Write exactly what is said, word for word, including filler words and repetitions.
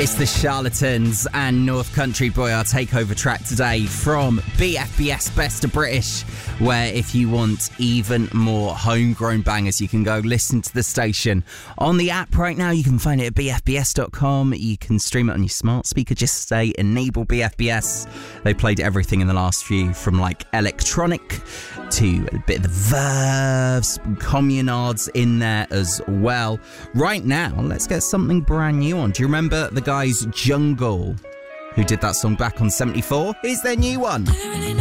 It's the Charlatans and North Country Boy, our takeover track today from B F B S Best of British, where if you want even more homegrown bangers, you can go listen to the station on the app right now. You can find it at b f b s dot com. You can stream it on your smart speaker. Just say enable B F B S. They played everything in the last few, from like electronic to a bit of the Verves, communards in there as well. Right now, let's get something brand new on. Do you remember the guys Jungle, who did that song back on seventy-four? Here's their new one.